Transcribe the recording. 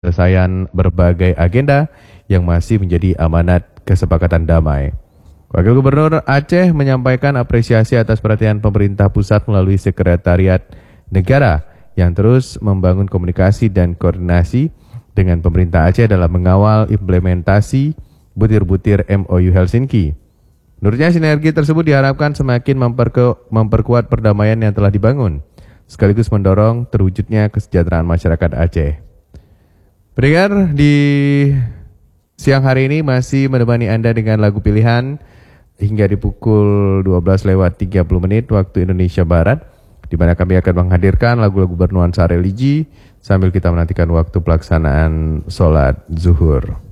penyelesaian berbagai agenda yang masih menjadi amanat kesepakatan damai. Wakil Gubernur Aceh menyampaikan apresiasi atas perhatian pemerintah pusat melalui Sekretariat Negara yang terus membangun komunikasi dan koordinasi dengan pemerintah Aceh dalam mengawal implementasi butir-butir MOU Helsinki. Menurutnya sinergi tersebut diharapkan semakin memperkuat perdamaian yang telah dibangun, sekaligus mendorong terwujudnya kesejahteraan masyarakat Aceh. Pendengar, di siang hari ini masih menemani Anda dengan lagu pilihan hingga di pukul 12:30 waktu Indonesia Barat, di mana kami akan menghadirkan lagu-lagu bernuansa religi sambil kita menantikan waktu pelaksanaan sholat zuhur.